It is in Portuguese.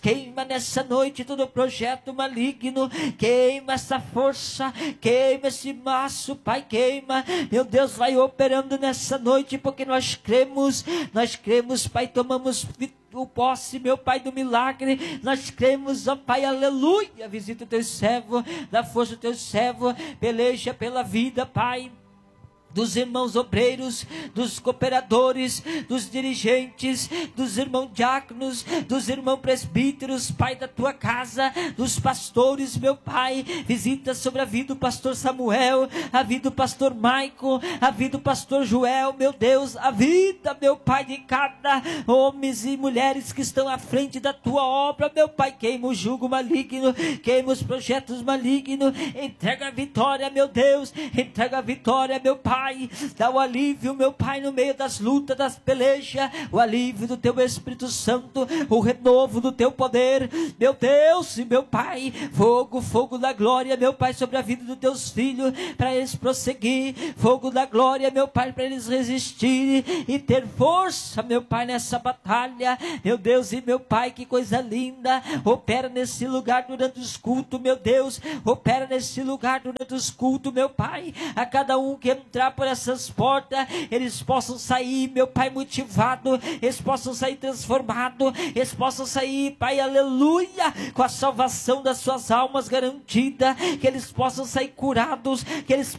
Queima nessa noite todo projeto maligno, queima essa força, queima esse maço, Pai, queima. Meu Deus, vai operando nessa noite, porque nós cremos, Pai, tomamos o posse, meu Pai, do milagre. Nós cremos, ó Pai, aleluia. Visita o teu servo, dá força ao teu servo, peleja pela vida, Pai, dos irmãos obreiros, dos cooperadores, dos dirigentes, dos irmãos diáconos, dos irmãos presbíteros, Pai, da tua casa, dos pastores, meu Pai. Visita sobre a vida do pastor Samuel, a vida do pastor Maico, a vida do pastor Joel, meu Deus, a vida, meu Pai, de cada homens e mulheres que estão à frente da tua obra, meu Pai. Queima o jugo maligno, queima os projetos malignos, entrega a vitória, meu Deus, entrega a vitória, meu Pai. Dá o alívio, meu Pai, no meio das lutas, das pelejas, o alívio do teu Espírito Santo, o renovo do teu poder, meu Deus e meu Pai. Fogo da glória, meu Pai, sobre a vida dos teus filhos, para eles prosseguir. Fogo da glória, meu Pai, para eles resistirem e ter força, meu Pai, nessa batalha. Meu Deus e meu Pai, que coisa linda. Opera nesse lugar durante os cultos, meu Deus. Opera nesse lugar durante os cultos, meu Pai. A cada um que entrar por essas portas, eles possam sair, meu Pai, motivado, eles possam sair transformados, eles possam sair, Pai, aleluia, com a salvação das suas almas garantida, que eles possam sair curados, que eles